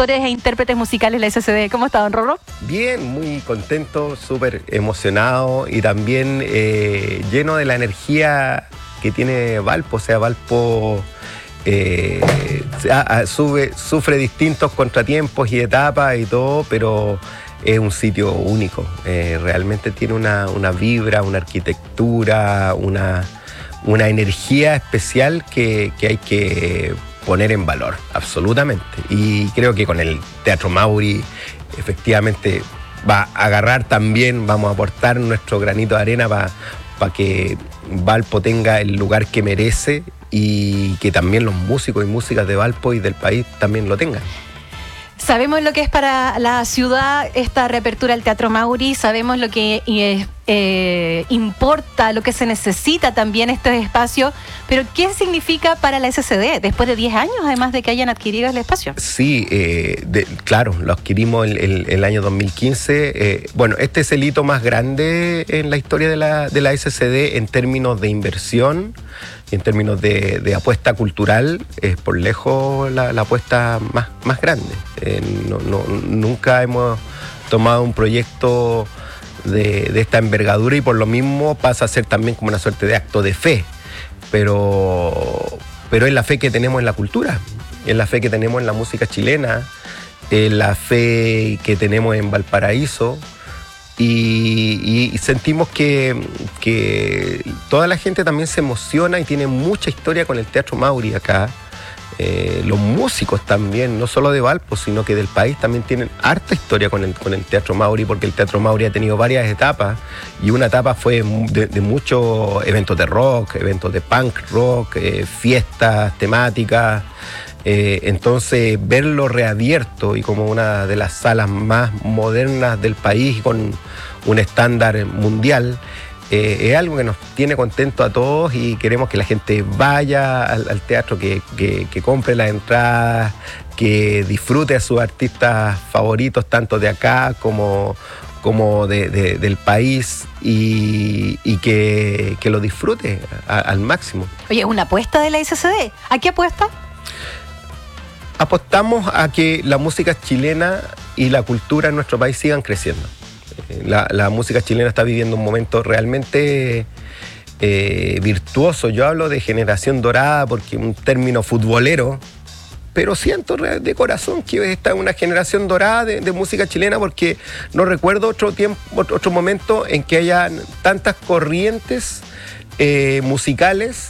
autores e intérpretes musicales de la SCD. ¿Cómo está, don Rorro? Bien, muy contento, súper emocionado y también lleno de la energía que tiene Valpo. O sea, Valpo sufre distintos contratiempos y etapas y todo, pero es un sitio único. Realmente tiene una vibra, una arquitectura, una energía especial que hay que poner en valor, absolutamente. Y creo que con el Teatro Mauri efectivamente va a agarrar también, vamos a aportar nuestro granito de arena para que Valpo tenga el lugar que merece y que también los músicos y músicas de Valpo y del país también lo tengan. Sabemos lo que es para la ciudad esta reapertura del Teatro Mauri, sabemos lo que importa, lo que se necesita también este espacio, pero ¿qué significa para la SCD después de 10 años, además de que hayan adquirido el espacio? Sí, claro, lo adquirimos el año 2015. Bueno, este es el hito más grande en la historia de la SCD en términos de inversión, en términos de apuesta cultural. Es por lejos la apuesta más grande. Nunca hemos tomado un proyecto de esta envergadura y por lo mismo pasa a ser también como una suerte de acto de fe, pero es la fe que tenemos en la cultura, es la fe que tenemos en la música chilena, es la fe que tenemos en Valparaíso y sentimos que toda la gente también se emociona y tiene mucha historia con el Teatro Mauri acá. Los músicos también, no solo de Valpo, sino que del país también tienen harta historia con el Teatro Mauri, porque el Teatro Mauri ha tenido varias etapas y una etapa fue de muchos eventos de rock, eventos de punk rock, fiestas temáticas. Entonces verlo reabierto y como una de las salas más modernas del país con un estándar mundial, es algo que nos tiene contentos a todos y queremos que la gente vaya al teatro, que compre las entradas, que disfrute a sus artistas favoritos, tanto de acá como del país y que lo disfrute al máximo. Oye, es una apuesta de la SCD. ¿A qué apuesta? Apostamos a que la música chilena y la cultura en nuestro país sigan creciendo. La música chilena está viviendo un momento realmente virtuoso. Yo hablo de generación dorada porque es un término futbolero, pero siento de corazón que esta es una generación dorada de música chilena, porque no recuerdo otro momento en que haya tantas corrientes musicales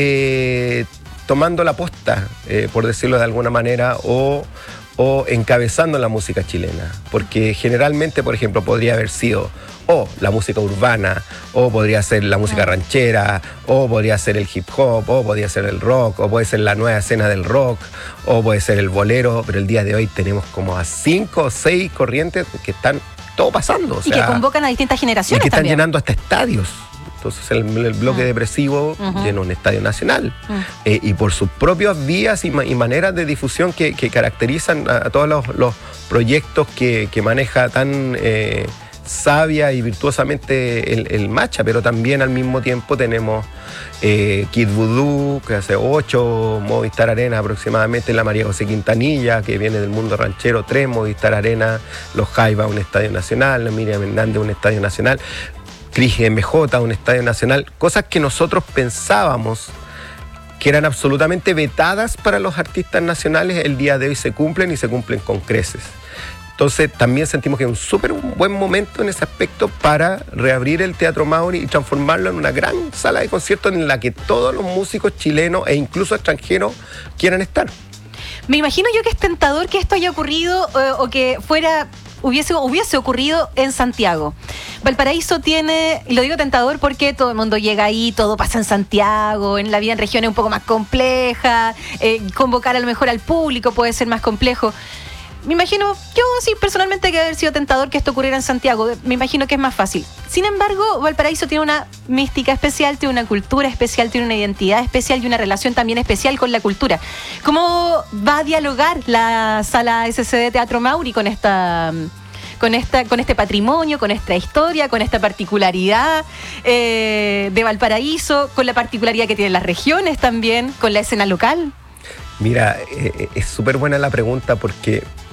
tomando la posta, por decirlo de alguna manera, o encabezando la música chilena, porque generalmente, por ejemplo, podría haber sido la música urbana, o podría ser la música ranchera, o podría ser el hip hop, o podría ser el rock, o puede ser la nueva escena del rock, o puede ser el bolero, pero el día de hoy tenemos como a 5 o 6 corrientes que están todo pasando. O sea, y que convocan a distintas generaciones y que están también llenando hasta estadios. Entonces el bloque depresivo llena un estadio nacional y por sus propias vías y maneras de difusión que caracterizan a todos los proyectos que maneja tan sabia y virtuosamente el Macha, pero también al mismo tiempo tenemos Kid Voodoo, que hace 8 Movistar Arena aproximadamente, la María José Quintanilla, que viene del mundo ranchero, 3 Movistar Arena, los Jaiba, un estadio nacional, la Miriam Hernández, un estadio nacional, Cris MJ, un estadio nacional, cosas que nosotros pensábamos que eran absolutamente vetadas para los artistas nacionales, el día de hoy se cumplen y se cumplen con creces. Entonces también sentimos que es un súper buen momento en ese aspecto para reabrir el Teatro Mauri y transformarlo en una gran sala de conciertos en la que todos los músicos chilenos e incluso extranjeros quieran estar. Me imagino yo que es tentador que esto haya ocurrido o que hubiese ocurrido en Santiago. Valparaíso tiene, y lo digo tentador porque todo el mundo llega ahí, todo pasa en Santiago, en la vida en regiones un poco más compleja, convocar a lo mejor al público puede ser más complejo. Me imagino, yo sí personalmente que haber sido tentador que esto ocurriera en Santiago, me imagino que es más fácil. Sin embargo, Valparaíso tiene una mística especial, tiene una cultura especial, tiene una identidad especial y una relación también especial con la cultura. ¿Cómo va a dialogar la sala SCD Teatro Mauri con este patrimonio, con esta historia, con esta particularidad de Valparaíso, con la particularidad que tienen las regiones también, con la escena local? Mira, es súper buena la pregunta porque